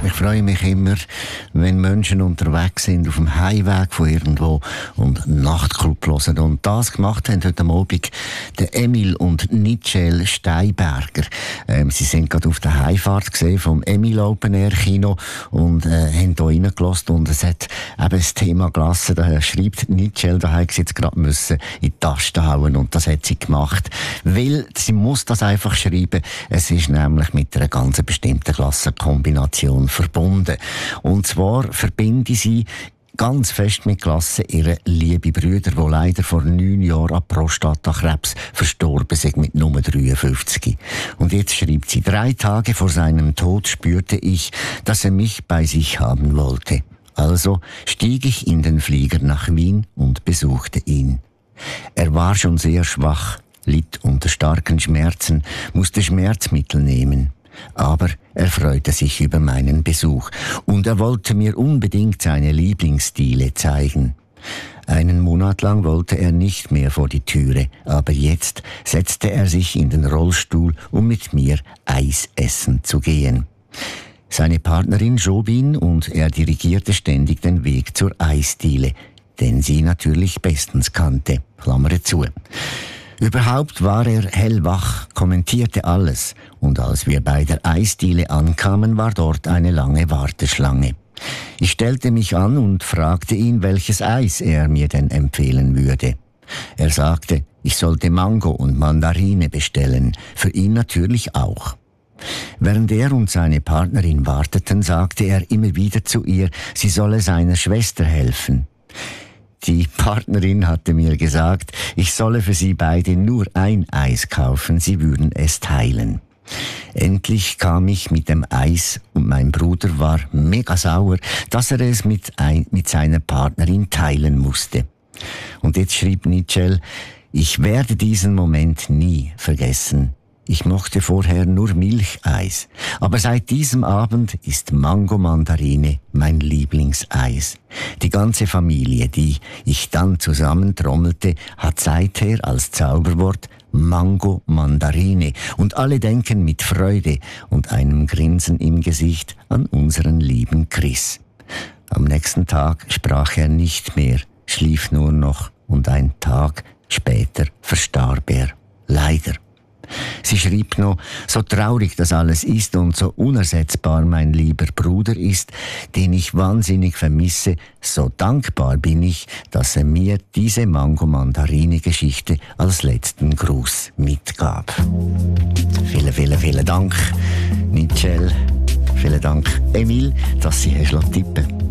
Ich freue mich immer, wenn Menschen unterwegs sind auf dem Heimweg von irgendwo und Nachtclub hören. Und das gemacht haben heute Abend der Emil und Nitschel Steinberger. Sie sind gerade auf der Heimfahrt gesehen vom Emil Open Air Kino und haben hier reingelassen. Und es hat eben das Thema gelassen. Da schreibt Nitschel, da hat sie jetzt gerade müssen in die Taste hauen. Und das hat sie gemacht. Weil sie muss das einfach schreiben. Es ist nämlich mit einer ganz bestimmten Klassenkombination verbunden. Und zwar verbinde sie ganz fest mit Klasse ihre liebe Brüder, die leider vor 9 Jahren an Prostatakrebs verstorben sind mit Nummer 53. Und jetzt schreibt sie: 3 Tage vor seinem Tod spürte ich, dass er mich bei sich haben wollte. Also stieg ich in den Flieger nach Wien und besuchte ihn. Er war schon sehr schwach, litt unter starken Schmerzen, musste Schmerzmittel nehmen. Aber er freute sich über meinen Besuch und er wollte mir unbedingt seine Lieblingsstile zeigen. 1 Monat lang wollte er nicht mehr vor die Türe, aber jetzt setzte er sich in den Rollstuhl, um mit mir Eis essen zu gehen. Seine Partnerin Jobin und er dirigierte ständig den Weg zur Eisdiele, den sie natürlich bestens kannte. Klammer zu. Überhaupt war er hellwach, kommentierte alles, und als wir bei der Eisdiele ankamen, war dort eine lange Warteschlange. Ich stellte mich an und fragte ihn, welches Eis er mir denn empfehlen würde. Er sagte, ich sollte Mango und Mandarine bestellen, für ihn natürlich auch. Während er und seine Partnerin warteten, sagte er immer wieder zu ihr, sie solle seiner Schwester helfen. Die Partnerin hatte mir gesagt, ich solle für sie beide nur ein Eis kaufen, sie würden es teilen. Endlich kam ich mit dem Eis und mein Bruder war mega sauer, dass er es mit seiner Partnerin teilen musste. Und jetzt schrieb Nitschel, ich werde diesen Moment nie vergessen. Ich mochte vorher nur Milcheis, aber seit diesem Abend ist Mango-Mandarine mein Lieblingseis. Die ganze Familie, die ich dann zusammentrommelte, hat seither als Zauberwort Mango-Mandarine und alle denken mit Freude und einem Grinsen im Gesicht an unseren lieben Chris. Am nächsten Tag sprach er nicht mehr, schlief nur noch und ein Tag später verstarb er. Leider. Sie schrieb noch, so traurig das alles ist und so unersetzbar mein lieber Bruder ist, den ich wahnsinnig vermisse, so dankbar bin ich, dass er mir diese Mango-Mandarine-Geschichte als letzten Gruß mitgab. Vielen Dank, Nitschel. Vielen Dank, Emil, dass Sie tippen.